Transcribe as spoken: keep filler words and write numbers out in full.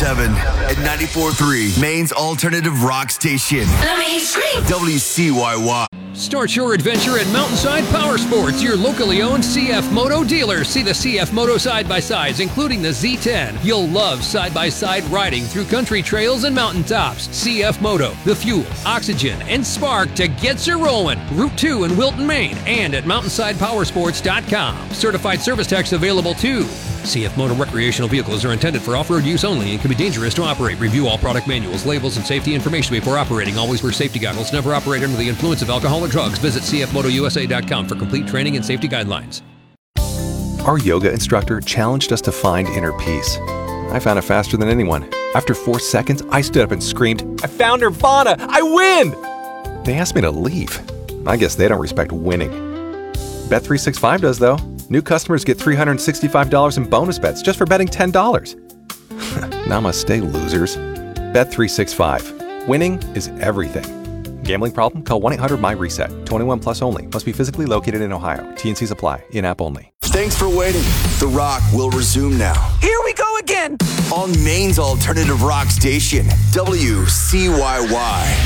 seven and ninety-four point three, Maine's alternative rock station. Let me scream. W C Y Y. Start your adventure at Mountainside Power Sports, your locally owned C F Moto dealer. See the C F Moto side-by-sides, including the Z ten. You'll love side-by-side riding through country trails and mountaintops. C F Moto, the fuel, oxygen, and spark to get you rolling. Route two in Wilton, Maine, and at mountainside power sports dot com. Certified service techs available too. C F Moto recreational vehicles are intended for off-road use only and can be dangerous to operate. Review all product manuals, labels, and safety information before operating. Always wear safety goggles. Never operate under the influence of alcohol or drugs. Visit C F moto U S A dot com for complete training and safety guidelines. Our yoga instructor challenged us to find inner peace. I found it faster than anyone. After four seconds, I stood up and screamed, "I found Nirvana! I win!" They asked me to leave. I guess they don't respect winning. Bet three sixty-five does, though. New customers get three hundred sixty-five dollars in bonus bets just for betting ten dollars. Namaste, losers. Bet three sixty-five. Winning is everything. Gambling problem? Call one eight hundred M Y reset. twenty-one plus only. Must be physically located in Ohio. T and Cs apply. In-app only. Thanks for waiting. The Rock will resume now. Here we go again. On Maine's alternative rock station, W C Y Y.